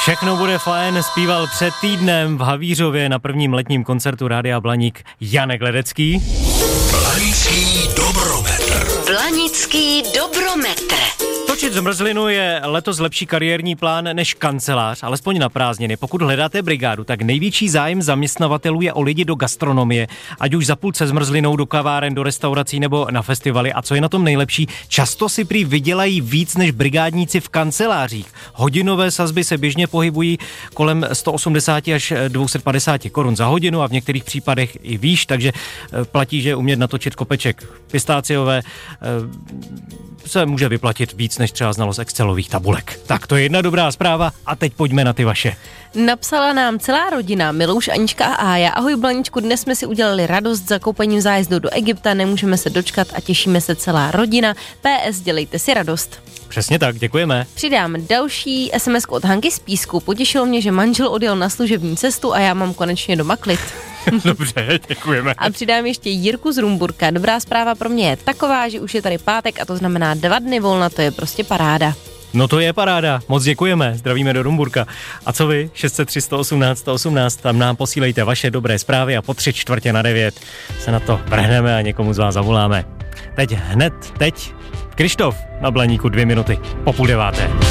Všechno bude fajn, zpíval před týdnem v Havířově na prvním letním koncertu Rádia Blaník Janek Ledecký. Blanický dobrometr. Blanický dobrometr. Točit zmrzlinu je letos lepší kariérní plán než kancelář, alespoň na prázdniny. Pokud hledáte brigádu, tak největší zájem zaměstnavatelů je o lidi do gastronomie, ať už za půl se zmrzlinou do kaváren, do restaurací nebo na festivaly. A co je na tom nejlepší, často si prý vydělají víc než brigádníci v kancelářích. Hodinové sazby se běžně pohybují kolem 180 až 250 korun za hodinu a v některých případech i výš, takže platí, že umět natočit kopeček pistáciové se může vyplatit víc než třeba znalost Excelových tabulek. Tak to je jedna dobrá zpráva a teď pojďme na ty vaše. Napsala nám celá rodina, Milouš, Anička a Ája. Ahoj Blaničku, dnes jsme si udělali radost zakoupením zájezdu do Egypta, nemůžeme se dočkat a těšíme se celá rodina. PS, dělejte si radost. Přesně tak, děkujeme. Přidám další SMS od Hanky z Písku. Potěšilo mě, že manžel odjel na služební cestu a já mám konečně doma klid. Dobře, děkujeme. A přidám ještě Jirku z Rumburka. Dobrá zpráva pro mě je taková, že už je tady pátek a to znamená 2 dny volna, to je prostě paráda. No to je paráda, moc děkujeme, zdravíme do Rumburka. A co vy, 603 118 118, tam nám posílejte vaše dobré zprávy a po 8:45 se na to vrhneme a někomu z vás zavoláme. Teď, Krištof na Blaníku 2 minuty po 8:30.